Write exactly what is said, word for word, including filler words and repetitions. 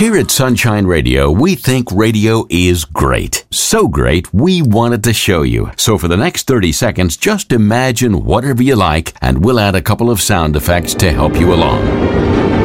Here at Sunshine Radio, we think radio is great. So great, we wanted to show you. So for the next thirty seconds, just imagine whatever you like, and we'll add a couple of sound effects to help you along.